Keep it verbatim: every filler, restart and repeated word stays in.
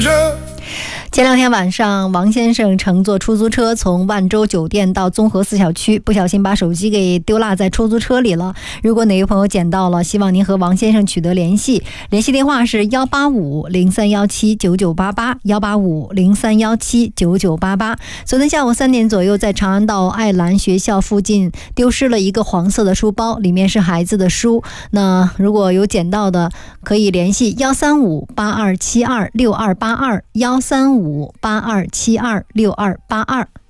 着。 前两天晚上，王先生乘坐出租车从万州酒店到综合四小区，不小心把手机给丢落在出租车里了。如果哪位朋友捡到了，希望您和王先生取得联系，联系电话是幺八五零三幺七九九八八幺八五零三幺七九九八八。昨天下午三点左右，在长安道爱兰学校附近丢失了一个黄色的书包，里面是孩子的书。那如果有捡到的，可以联系幺三五八二七二六二八二幺三五八二七二六二八二。